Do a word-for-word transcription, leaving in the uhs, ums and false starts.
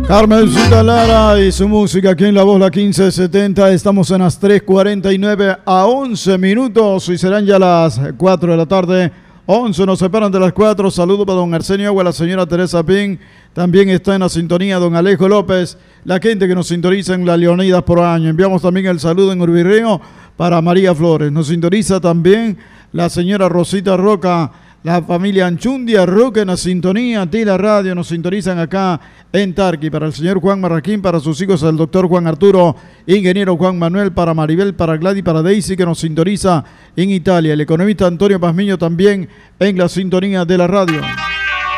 Carmencita Lara y su música aquí en La Voz, la quince setenta. Estamos en las tres cuarenta y nueve a once minutos y serán ya las cuatro de la tarde. once nos separan de las cuatro. Saludos para don Arsenio Agua, la señora Teresa Pin. También está en la sintonía don Alejo López. La gente que nos sintoniza en la Leonidas por año. Enviamos también el saludo en Urbirreo para María Flores. Nos sintoniza también la señora Rosita Roca. La familia Anchundia, Roca en la sintonía, Tila Radio, nos sintonizan acá en Tarqui. Para el señor Juan Marraquín, para sus hijos, el doctor Juan Arturo, ingeniero Juan Manuel, para Maribel, para Gladys, para Daisy, que nos sintoniza en Italia. El economista Antonio Pazmiño también en la sintonía de la radio.